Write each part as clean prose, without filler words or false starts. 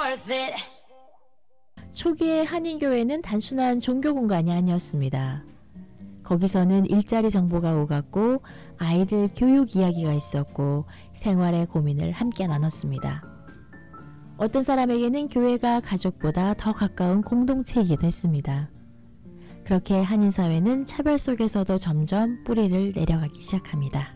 worth it. 초기의 한인교회는 단순한 종교 공간이 아니었습니다. 거기서는 일자리 정보가 오갔고 아이들 교육 이야기가 있었고 생활의 고민을 함께 나눴습니다. 어떤 사람에게는 교회가 가족보다 더 가까운 공동체이기도 했습니다. 그렇게 한인사회는 차별 속에서도 점점 뿌리를 내려가기 시작합니다.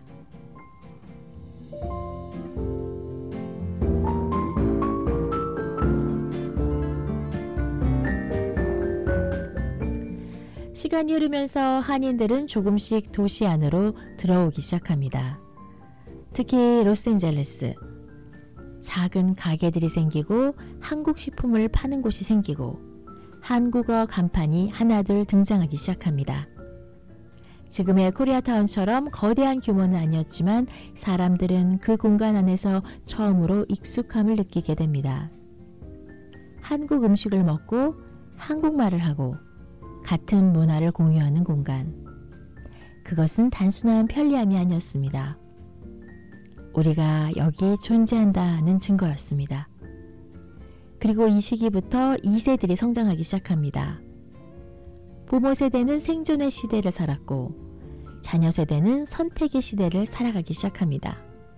시간이 흐르면서 한인들은 조금씩 도시 안으로 들어오기 시작합니다. 특히 로스앤젤레스. 작은 가게들이 생기고 한국 식품을 파는 곳이 생기고 한국어 간판이 하나둘 등장하기 시작합니다. 지금의 코리아타운처럼 거대한 규모는 아니었지만 사람들은 그 공간 안에서 처음으로 익숙함을 느끼게 됩니다. 한국 음식을 먹고 한국말을 하고 같은 문화를 공유하는 공간. 그것은 단순한 편리함이 아니었습니다. 우리가 여기 존재한다는 증거였습니다. 그리고 이 시기부터 2세들이 성장하기 시작합니다. 부모 세대는 생존의 시대를 살았고 자녀 세대는 선택의 시대를 살아가기 시작합니다.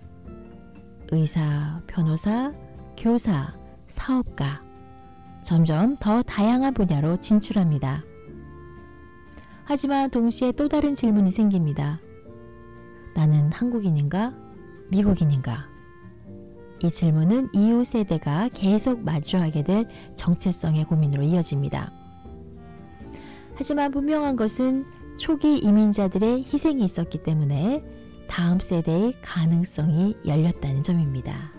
의사, 변호사, 교사, 사업가 점점 더 다양한 분야로 진출합니다. 하지만 동시에 또 다른 질문이 생깁니다. 나는 한국인인가? 미국인인가? 이 질문은 이후 세대가 계속 마주하게 될 정체성의 고민으로 이어집니다. 하지만 분명한 것은 초기 이민자들의 희생이 있었기 때문에 다음 세대의 가능성이 열렸다는 점입니다.